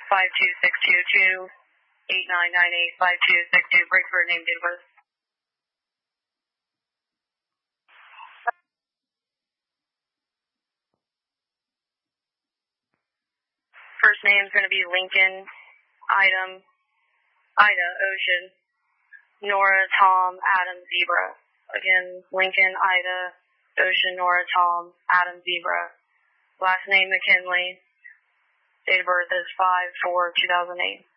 52622, 8998, 5262, break for name, date of birth. First name is going to be Lincoln, Ida, Ocean, Nora, Tom, Adam, Zebra. Again, Lincoln, Ida, Ocean, Nora, Tom, Adam, Zebra. Last name McKinley. Date of birth is 5/4/2008.